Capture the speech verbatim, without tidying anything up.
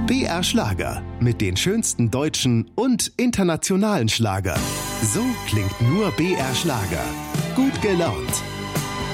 B R Schlager mit den schönsten deutschen und internationalen Schlagern. So klingt nur B R Schlager. Gut gelaunt.